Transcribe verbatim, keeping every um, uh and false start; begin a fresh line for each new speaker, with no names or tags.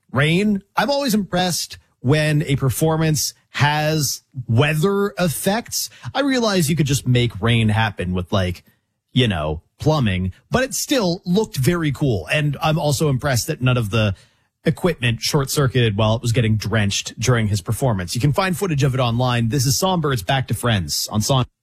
Rain, I'm always impressed when a performance has weather effects. I realize you could just make rain happen with, like, you know, plumbing, but it still looked very cool. And I'm also impressed that none of the equipment short-circuited while it was getting drenched during his performance. You can find footage of it online. This is Songbirds Back to Friends on Son.